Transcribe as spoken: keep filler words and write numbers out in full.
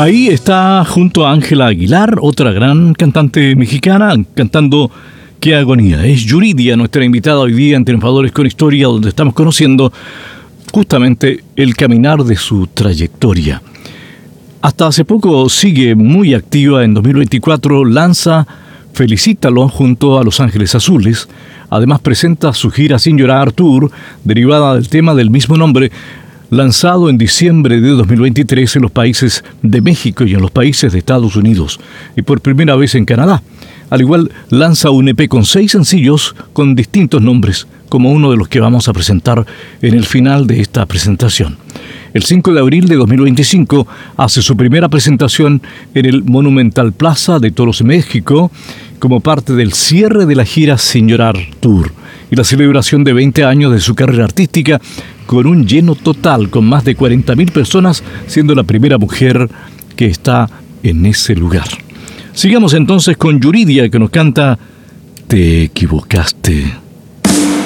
Ahí está junto a Ángela Aguilar, otra gran cantante mexicana, cantando Qué agonía. Es Yuridia, nuestra invitada hoy día en Triunfadores con Historia, donde estamos conociendo justamente el caminar de su trayectoria. Hasta hace poco sigue muy activa. En dos mil veinticuatro lanza Felicítalo junto a Los Ángeles Azules. Además presenta su gira Sin Llorar Tour, derivada del tema del mismo nombre, lanzado en diciembre de dos mil veintitrés en los países de México y en los países de Estados Unidos, y por primera vez en Canadá. Al igual, lanza un E P con seis sencillos con distintos nombres, como uno de los que vamos a presentar en el final de esta presentación. El cinco de abril de dos mil veinticinco hace su primera presentación en el Monumental Plaza de Toros, México, como parte del cierre de la gira Sin Llorar Tour y la celebración de veinte años de su carrera artística, con un lleno total, con más de cuarenta mil personas, siendo la primera mujer que está en ese lugar. Sigamos entonces con Yuridia, que nos canta Te equivocaste.